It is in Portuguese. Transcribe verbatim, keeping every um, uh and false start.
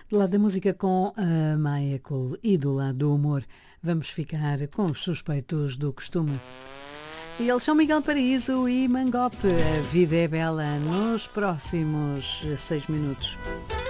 Do lado da música com a Maia Cole e do lado do humor, vamos ficar com os suspeitos do costume. E eles são Miguel Paraíso e Mangope. A vida é bela nos próximos seis minutos.